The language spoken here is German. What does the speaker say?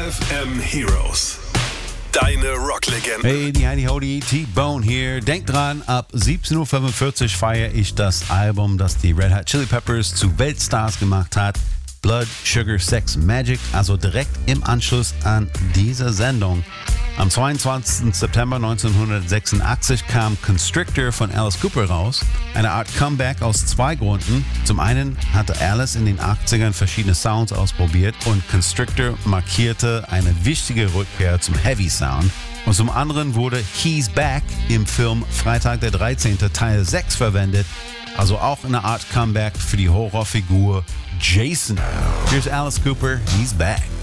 FM Heroes. Deine Rocklegenden. Hey, die Heidi Hody, T-Bone hier. Denkt dran, ab 17.45 Uhr feiere ich das Album, das die Red Hot Chili Peppers zu Weltstars gemacht hat. Blood, Sugar, Sex, Magic, also direkt im Anschluss an diese Sendung. Am 22. September 1986 kam Constrictor von Alice Cooper raus. Eine Art Comeback aus zwei Gründen. Zum einen hatte Alice in den 80ern verschiedene Sounds ausprobiert und Constrictor markierte eine wichtige Rückkehr zum Heavy Sound. Und zum anderen wurde He's Back im Film Freitag der 13. Teil 6 verwendet. Also auch eine Art Comeback für die Horrorfigur Jason. Here's Alice Cooper, He's Back.